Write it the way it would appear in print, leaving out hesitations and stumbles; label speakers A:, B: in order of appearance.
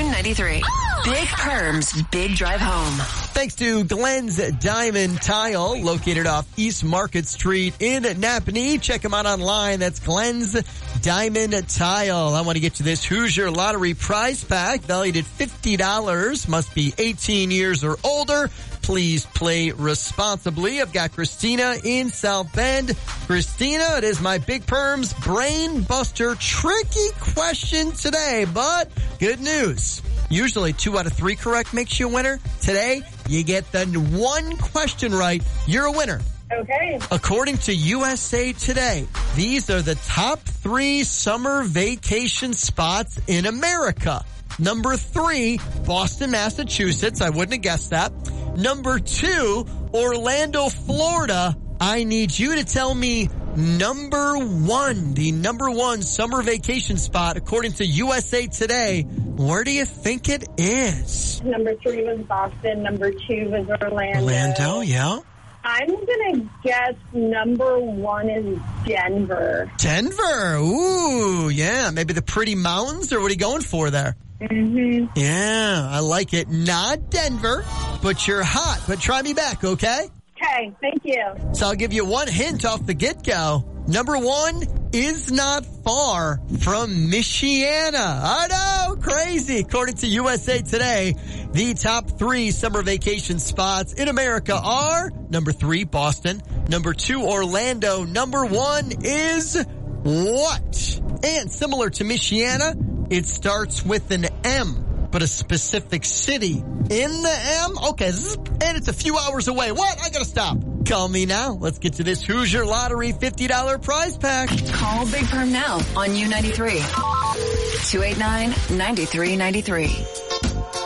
A: U93. Big Perms, Big Drive Home.
B: Thanks to Glenn's Diamond Tile, located off East Market Street in Napanee. Check them out online. That's Glenn's Diamond Tile. I want to get to this Hoosier Lottery prize pack, valued at $50. Must be 18 years or older. Please play responsibly. I've got Christina in South Bend. Christina, it is my Big Perms Brain Buster. Tricky question today, but good news. Usually 2 out of 3 correct makes you a winner. Today, you get the one question right. You're a winner.
C: Okay.
B: According to USA Today, these are the top 3 summer vacation spots in America. Number 3, Boston, Massachusetts. I wouldn't have guessed that. Number 2, Orlando, Florida. I need you to tell me number 1, the number 1 summer vacation spot according to USA Today. Where do you think it is?
C: Number 3 was Boston. Number 2 was Orlando.
B: Orlando, yeah.
C: I'm going to guess number 1 is Denver.
B: Denver. Ooh, yeah. Maybe the pretty mountains, or what are you going for there?
C: Mm-hmm.
B: Yeah, I like it. Not Denver, but you're hot. But try me back, okay?
C: Okay, thank you.
B: So I'll give you one hint off the get-go. Number 1 is not far from Michiana. I know, crazy. According to USA Today, the top 3 summer vacation spots in America are number 3, Boston. Number 2, Orlando. Number 1 is what? And similar to Michiana, it starts with an M, but a specific city in the M. Okay, and it's a few hours away. What? I gotta stop. Call me now. Let's get to this Hoosier Lottery $50 prize pack.
A: Call Big Perm now on U93. 289-9393.